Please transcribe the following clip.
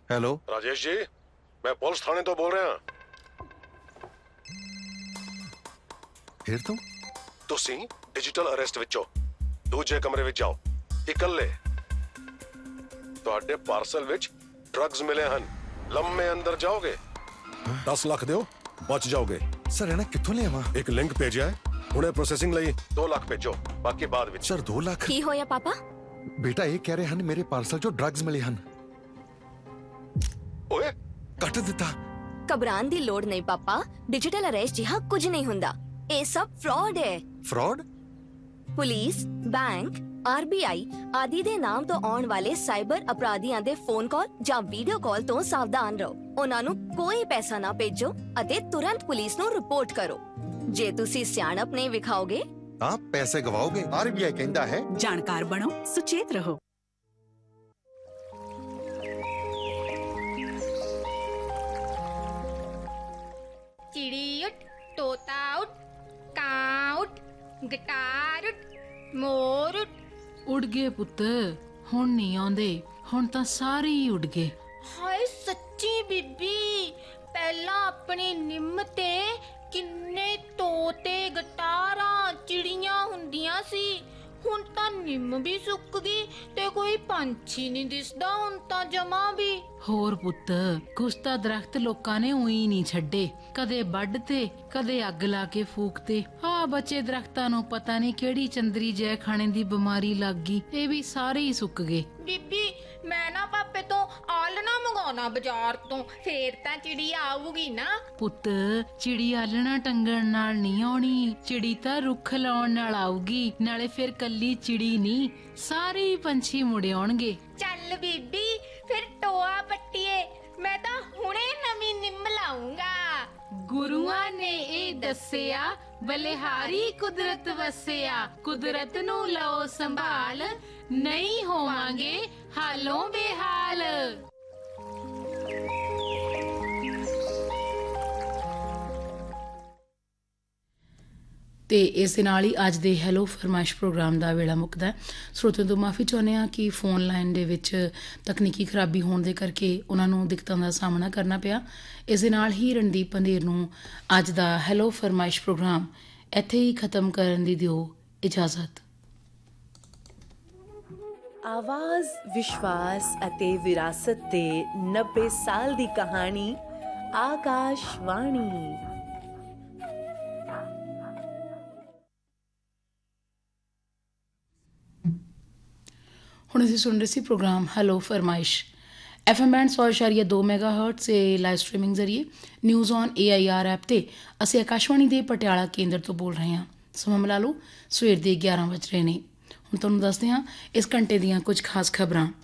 Hello Rajesh ji, मैं police थाने तो बोल रहा। फिर तो ਤੁਸੀਂ ਡਿਜੀਟਲ ਅਰੈਸਟ ਵਿੱਚੋਂ ਦੂਜੇ ਕਮਰੇ ਵਿੱਚ ਜਾਓ, ਇਕੱਲੇ। ਤੁਹਾਡੇ ਪਾਰਸਲ ਵਿੱਚ ਡਰੱਗਸ ਮਿਲੇ ਹਨ। ਲੰਮੇ ਅੰਦਰ ਜਾਓਗੇ, 10 ਲੱਖ ਦਿਓ, ਬਚ ਜਾਓਗੇ। ਸਰ ਇਹਨਾਂ ਕਿੱਥੋਂ ਲਿਆਵਾਂ? ਇੱਕ ਲਿੰਕ ਭੇਜਿਆ ਹੈ, ਹੁਣੇ ਪ੍ਰੋਸੈਸਿੰਗ ਲਈ 2 ਲੱਖ ਭੇਜੋ, ਬਾਕੀ ਬਾਅਦ ਵਿੱਚ। ਸਰ 2 ਲੱਖ? ਕੀ ਹੋਇਆ ਪਾਪਾ? ਬੇਟਾ ਇਹ ਕਹਿ ਰਹੇ ਹਨ ਮੇਰੇ ਪਾਰਸਲ 'ਚੋਂ ਡਰੱਗਸ ਮਿਲੇ ਹਨ। ਓਏ ਕੱਟ ਦਿੱਤਾ। ਘਬਰਾਉਣ ਦੀ ਲੋੜ ਨਹੀਂ ਪਾਪਾ, ਡਿਜੀਟਲ ਅਰੈਸਟ ਜਿਹਾ ਕੁਝ ਨਹੀਂ ਹੁੰਦਾ। ਇਹ ਸਭ ਫਰਾਡ ਹੈ। ਫਰਾਡ? ਪੁਲਿਸ, ਬੈਂਕ, ਆਰਬੀਆਈ ਆਦਿ ਦੇ ਨਾਮ ਤੋਂ ਆਉਣ ਵਾਲੇ ਸਾਈਬਰ ਅਪਰਾਧੀਆਂ ਦੇ ਫੋਨ ਕਾਲ ਜਾਂ ਵੀਡੀਓ ਕਾਲ ਤੋਂ ਸਾਵਧਾਨ ਰਹੋ। ਉਹਨਾਂ ਨੂੰ ਕੋਈ ਪੈਸਾ ਨਾ ਭੇਜੋ ਅਤੇ ਤੁਰੰਤ ਪੁਲਿਸ ਨੂੰ ਰਿਪੋਰਟ ਕਰੋ। ਜੇ ਤੁਸੀਂ ਸਿਆਣਪ ਨਹੀਂ ਵਿਖਾਓਗੇ आप पैसे गवाओगे। आरबीआई कहता है जानकार बनो, सुचेत रहो। चिड़ी उठ, तोता उठ, ਕਾਂ ਉੱਠ, ਗਿਟਾਰ ਉੱਠ, ਮੋਰ ਉੱਠ। ਉੱਡ ਗਏ ਪੁੱਤ, ਹੁਣ ਨਹੀਂ ਆਉਂਦੇ, ਹੁਣ ਤਾਂ ਸਾਰੇ ਹੀ ਉੱਡ ਗਏ। ਹਾਏ ਸੱਚੀ ਬੀਬੀ, ਪਹਿਲਾਂ ਆਪਣੀ ਨਿੰਮ ਤੇ ਕਿੰਨੇ ਤੋਤੇ, ਗਟਾਰਾਂ, ਚਿੜੀਆਂ ਹੁੰਦੀਆਂ ਸੀ। ਹੁਣ ਤਾਂ ਨਿੰਮ ਵੀ ਸੁੱਕ ਗਈ ਤੇ ਕੋਈ ਪੰਛੀ ਨਹੀਂ ਦਿਸਦਾ ਹੁਣ ਤਾਂ ਜਮਾ ਵੀ। ਹੋਰ ਪੁੱਤ, ਕੁਛ ਤਾਂ ਦਰਖਤ ਲੋਕਾਂ ਨੇ ਉਹੀ ਨਹੀਂ ਛੱਡੇ, ਕਦੇ ਵੱਢ ਤੇ ਕਦੇ ਅੱਗ ਲਾ ਕੇ ਫੂਕਤੇ। ਆ ਬੱਚੇ ਦਰਖਤਾਂ ਨੂੰ ਪਤਾ ਨਹੀਂ ਕਿਹੜੀ ਚੰਦਰੀ ਜੈ ਖਾਣੇ ਦੀ ਬਿਮਾਰੀ ਲੱਗ ਗਈ, ਇਹ ਵੀ ਸਾਰੇ ਹੀ ਸੁੱਕ ਗਏ। ਬੀਬੀ ਮੈਂ ਨਾ ਪਾਪੇ ਤੋਂ ਆਲਣਾ ਮੰਗਾਉਣਾ ਬਾਜ਼ਾਰ ਤੋਂ, ਫੇਰ ਤਾਂ ਚਿੜੀ ਆਊਗੀ ਨਾ। ਪੁੱਤ ਚਿੜੀ ਆਲਣਾ ਟੰਗਣ ਨਾਲ ਨਹੀਂ ਆਉਣੀ, ਚਿੜੀ ਤਾਂ ਰੁੱਖ ਲਾਉਣ ਨਾਲ ਆਊਗੀ। ਨਾਲੇ ਫਿਰ ਕੱਲੀ ਚਿੜੀ ਨਹੀਂ, ਸਾਰੇ ਹੀ ਪੰਛੀ ਮੁੜ ਆਉਣਗੇ। ਚੱਲ ਬੀਬੀ ਫਿਰ ਟੋਆ ਪੱਟੀਏ, ਮੈਂ ਤਾਂ ਹੁਣੇ ਨਵੀਂ ਨਿੰਮ ਲਾਉਂਗਾ। ਗੁਰੂਆਂ ਨੇ ਇਹ ਦੱਸਿਆ, ਬਲਿਹਾਰੀ ਕੁਦਰਤ ਵਸਿਆ। ਕੁਦਰਤ ਨੂੰ ਲਓ ਸੰਭਾਲ, ਨਹੀਂ ਹੋਵਾਂਗੇ ਹਾਲੋਂ ਬੇਹਾਲ। ਤੇ ਇਸ ਦੇ ਨਾਲ ਹੀ ਅੱਜ ਦੇ ਹੈਲੋ ਫਰਮਾਇਸ਼ ਪ੍ਰੋਗਰਾਮ ਦਾ ਵੇਲਾ ਮੁੱਕਦਾ ਹੈ। ਸਰੋਤਿਆਂ ਤੋਂ ਮਾਫੀ ਚਾਹੁੰਦੇ ਹਾਂ ਕਿ ਫੋਨ ਲਾਈਨ ਦੇ ਵਿੱਚ ਤਕਨੀਕੀ ਖਰਾਬੀ ਹੋਣ ਦੇ ਕਰਕੇ ਉਹਨਾਂ ਨੂੰ ਦਿੱਕਤਾਂ ਦਾ ਸਾਹਮਣਾ ਕਰਨਾ ਪਿਆ। ਇਸ ਦੇ ਨਾਲ ਹੀ ਰਣਦੀਪ ਪੰਧੇਰ ਨੂੰ ਅੱਜ ਦਾ ਹੈਲੋ ਫਰਮਾਇਸ਼ ਪ੍ਰੋਗਰਾਮ ਇੱਥੇ ਹੀ ਖਤਮ ਕਰਨ ਦੀ ਦਿਓ ਇਜਾਜ਼ਤ। ਆਵਾਜ਼, ਵਿਸ਼ਵਾਸ ਅਤੇ ਵਿਰਾਸਤ ਦੇ 90 ਸਾਲ ਦੀ ਕਹਾਣੀ ਆਕਾਸ਼ਵਾਣੀ। ਹੁਣ ਅਸੀਂ ਸੁਣ ਰਹੇ ਸੀ ਪ੍ਰੋਗਰਾਮ ਹੈਲੋ ਫਰਮਾਇਸ਼। FM ਬੈਂਡ 100.2 ਮੈਗਾਹਰਟਜ਼ ਤੇ ਲਾਈਵ ਸਟ੍ਰੀਮਿੰਗ ਜ਼ਰੀਏ ਨਿਊਜ਼ ਔਨ AIR ਐਪ ਤੇ ਅਸੀਂ ਆਕਾਸ਼ਵਾਣੀ ਦੇ ਪਟਿਆਲਾ ਕੇਂਦਰ ਤੋਂ ਬੋਲ ਰਹੇ ਹਾਂ। ਸਮਾਂ ਮਿਲਾ ਲਓ, ਸਵੇਰ ਦੇ 11 ਵਜ ਰਹੇ ਨੇ। ਹੁਣ ਤੁਹਾਨੂੰ ਦੱਸਦੇ ਹਾਂ ਇਸ ਘੰਟੇ ਦੀਆਂ ਕੁਝ ਖਾਸ ਖਬਰਾਂ।